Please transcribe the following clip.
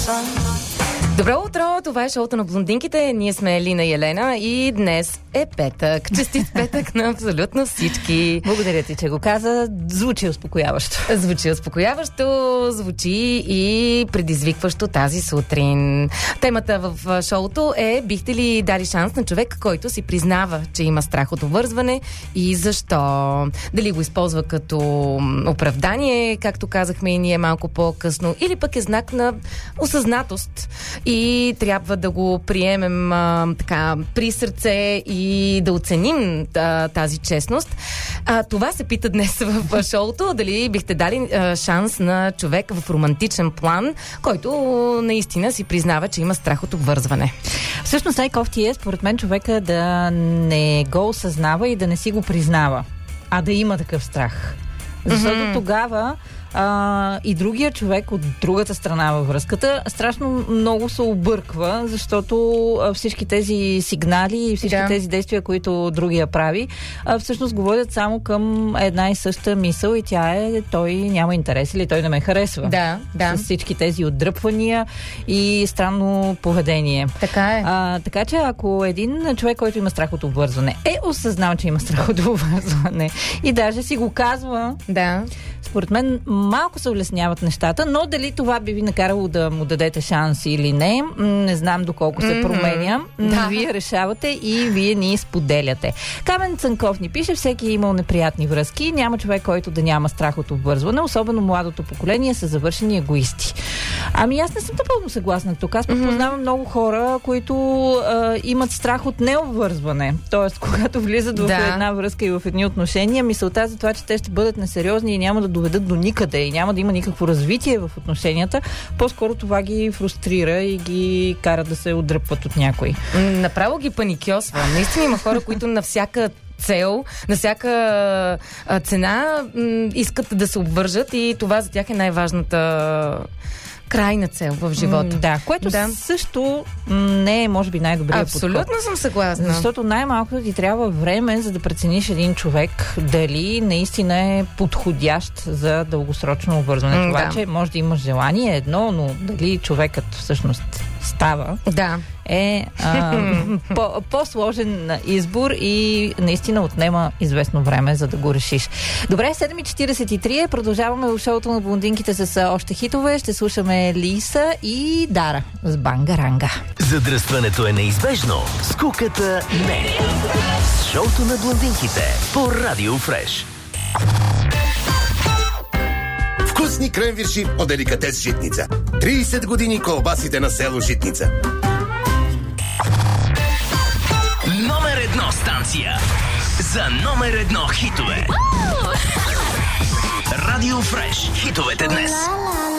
Добро утро, това е шоуто на блондинките. Ние сме Лина и Елена и днес е петък. Честит петък на абсолютно всички. Благодаря ти, че го каза. Звучи успокояващо. Звучи успокояващо, звучи и предизвикващо тази сутрин. Темата в шоуто е: бихте ли дали шанс на човек, който си признава, че има страх от обвързване и защо? Дали го използва като оправдание, както казахме и ние малко по-късно, или пък е знак на осъзнатост и трябва да го приемем така при сърце и да оценим тази честност. Това се пита днес в шоуто. Дали бихте дали шанс на човек в романтичен план, който наистина си признава, че има страх от обвързване. Всъщност най-кофти е, според мен, човека да не го осъзнава и да не си го признава, а да има такъв страх. Защото тогава и другия човек от другата страна във връзката страшно много се обърква, защото всички тези сигнали и всички тези действия, които другия прави, всъщност го водят само към една и съща мисъл, и тя е: той няма интерес или той не ме харесва. Да. С всички тези отдръпвания и странно поведение. Така е. Така че ако един човек, който има страх от обвързване, е осъзнал, че има страх от обвързване и даже си го казва, според мен малко се улесняват нещата, но дали това би ви накарало да му дадете шанс или не, не знам доколко се променя. Вие решавате и вие ни споделяте. Камен Цанков ни пише: всеки е имал неприятни връзки, няма човек, който да няма страх от обвързване, особено младото поколение са завършени егоисти. Ами аз не съм напълно съгласна тук. Аз познавам много хора, които имат страх от необвързване. Тоест, когато влизат в една връзка и в едни отношения, мисълта за това, че те ще бъдат несериозни и няма да доведат до никъде и няма да има никакво развитие в отношенията, по-скоро това ги фрустрира и ги кара да се отдръпват от някой. Направо ги паникьосва. Наистина има хора, които на всяка цел, на всяка цена искат да се обвържат и това за тях е най-важната крайна цел в живота. Което също не е, може би, най-добрият подход. Абсолютно съм съгласна. Защото най-малкото ти трябва време, за да прецениш един човек дали наистина е подходящ за дългосрочно обвързване. Това, че може да имаш желание едно, но дали човекът всъщност става, е по-сложен избор и наистина отнема известно време, за да го решиш. Добре, 7:43 продължаваме в шоуто на блондинките с още хитове. Ще слушаме Лиса и Дара с Бангаранга. Задръстването е неизбежно, скуката не. Шоуто на блондинките по Радио Фреш. Вкусни кренвирши от деликатес Житница. 30 години колбасите на село Житница. Номер едно станция за номер едно хитове. Радио Фреш. Хитовете днес.